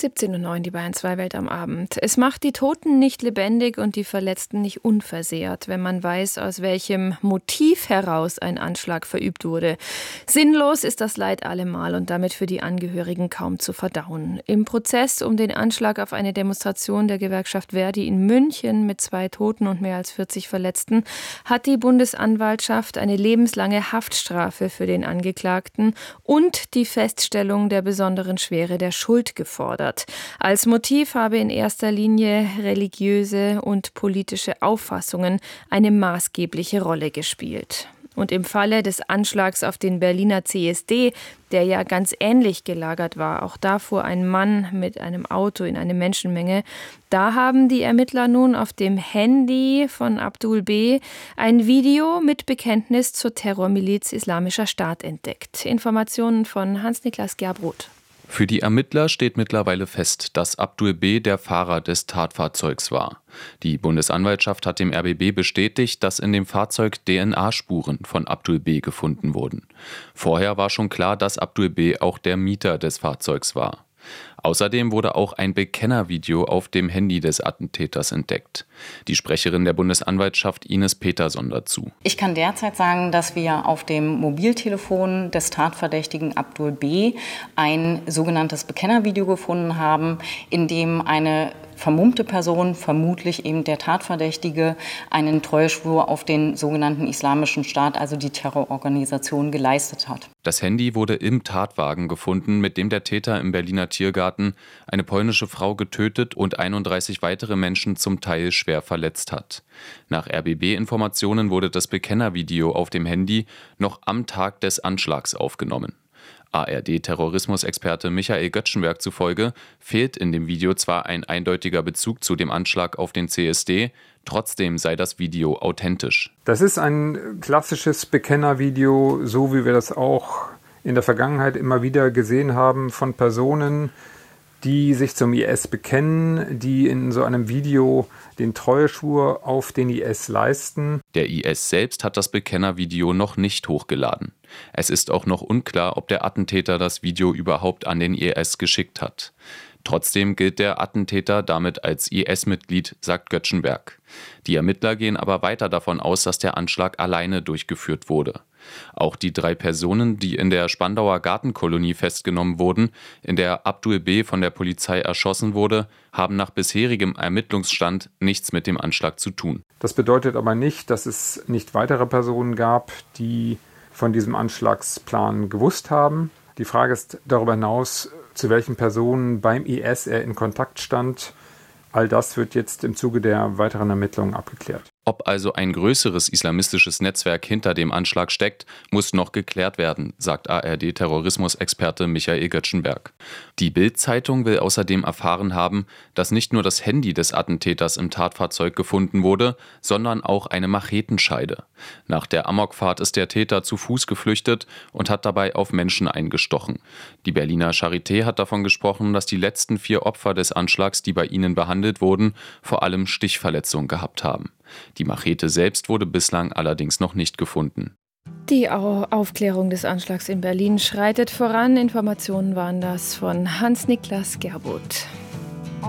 17:09 die Bayern 2 Welt am Abend. Es macht die Toten nicht lebendig und die Verletzten nicht unversehrt, wenn man weiß, aus welchem Motiv heraus ein Anschlag verübt wurde. Sinnlos ist das Leid allemal und damit für die Angehörigen kaum zu verdauen. Im Prozess um den Anschlag auf eine Demonstration der Gewerkschaft Verdi in München mit 2 Toten und mehr als 40 Verletzten hat die Bundesanwaltschaft eine lebenslange Haftstrafe für den Angeklagten und die Feststellung der besonderen Schwere der Schuld gefordert. Als Motiv habe in erster Linie religiöse und politische Auffassungen eine maßgebliche Rolle gespielt. Und im Falle des Anschlags auf den Berliner CSD, der ja ganz ähnlich gelagert war, auch da fuhr ein Mann mit einem Auto in eine Menschenmenge, da haben die Ermittler nun auf dem Handy von Abdul B. ein Video mit Bekenntnis zur Terrormiliz Islamischer Staat entdeckt. Informationen von Hans-Niklas Gerbroth. Für die Ermittler steht mittlerweile fest, dass Abdul B. der Fahrer des Tatfahrzeugs war. Die Bundesanwaltschaft hat dem RBB bestätigt, dass in dem Fahrzeug DNA-Spuren von Abdul B. gefunden wurden. Vorher war schon klar, dass Abdul B. auch der Mieter des Fahrzeugs war. Außerdem wurde auch ein Bekennervideo auf dem Handy des Attentäters entdeckt. Die Sprecherin der Bundesanwaltschaft Ines Peterson dazu. Ich kann derzeit sagen, dass wir auf dem Mobiltelefon des Tatverdächtigen Abdul B. ein sogenanntes Bekennervideo gefunden haben, in dem eine vermummte Person, vermutlich eben der Tatverdächtige, einen Treueschwur auf den sogenannten Islamischen Staat, also die Terrororganisation, geleistet hat. Das Handy wurde im Tatwagen gefunden, mit dem der Täter im Berliner Tiergarten eine polnische Frau getötet und 31 weitere Menschen zum Teil schwer verletzt hat. Nach RBB-Informationen wurde das Bekennervideo auf dem Handy noch am Tag des Anschlags aufgenommen. ARD-Terrorismusexperte Michael Göttschenberg zufolge fehlt in dem Video zwar ein eindeutiger Bezug zu dem Anschlag auf den CSD, trotzdem sei das Video authentisch. Das ist ein klassisches Bekennervideo, so wie wir das auch in der Vergangenheit immer wieder gesehen haben von Personen, die sich zum IS bekennen, die in so einem Video den Treueschwur auf den IS leisten. Der IS selbst hat das Bekennervideo noch nicht hochgeladen. Es ist auch noch unklar, ob der Attentäter das Video überhaupt an den IS geschickt hat. Trotzdem gilt der Attentäter damit als IS-Mitglied, sagt Göttschenberg. Die Ermittler gehen aber weiter davon aus, dass der Anschlag alleine durchgeführt wurde. Auch die 3 Personen, die in der Spandauer Gartenkolonie festgenommen wurden, in der Abdul B. von der Polizei erschossen wurde, haben nach bisherigem Ermittlungsstand nichts mit dem Anschlag zu tun. Das bedeutet aber nicht, dass es nicht weitere Personen gab, die von diesem Anschlagsplan gewusst haben. Die Frage ist darüber hinaus, zu welchen Personen beim IS er in Kontakt stand. All das wird jetzt im Zuge der weiteren Ermittlungen abgeklärt. Ob also ein größeres islamistisches Netzwerk hinter dem Anschlag steckt, muss noch geklärt werden, sagt ARD-Terrorismusexperte Michael Göttschenberg. Die Bild-Zeitung will außerdem erfahren haben, dass nicht nur das Handy des Attentäters im Tatfahrzeug gefunden wurde, sondern auch eine Machetenscheide. Nach der Amokfahrt ist der Täter zu Fuß geflüchtet und hat dabei auf Menschen eingestochen. Die Berliner Charité hat davon gesprochen, dass die letzten 4 Opfer des Anschlags, die bei ihnen behandelt wurden, vor allem Stichverletzungen gehabt haben. Die Machete selbst wurde bislang allerdings noch nicht gefunden. Die Aufklärung des Anschlags in Berlin schreitet voran. Informationen waren das von Hans-Niklas Gerbroth.